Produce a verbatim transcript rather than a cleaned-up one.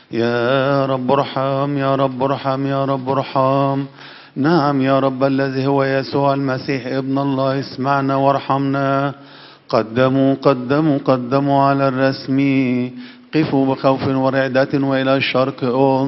يا رب ارحم يا رب ارحم يا رب ارحم. نعم يا رب الذي هو يسوع المسيح ابن الله اسمعنا وارحمنا. قدموا قدموا قدموا على الرسم. قفوا بخوف ورعدة وإلى الشرق